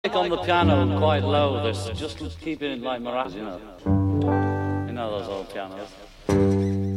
On the piano quite low, there's just keeping it like maracas, you know those old pianos.